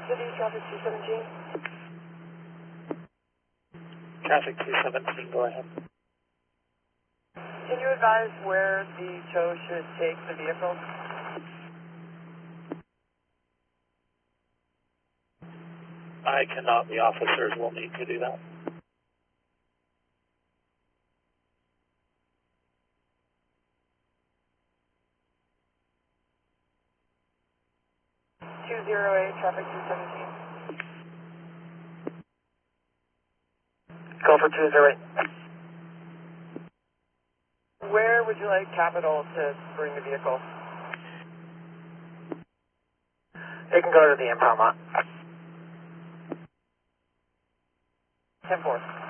City traffic 217. Traffic 217, go ahead. Can you advise where the tow should take the vehicle? I cannot. The officers will need to do that. Traffic 217. Go for 208. Where would you like Capital to bring the vehicle? They can go to the impound lot. 10-4.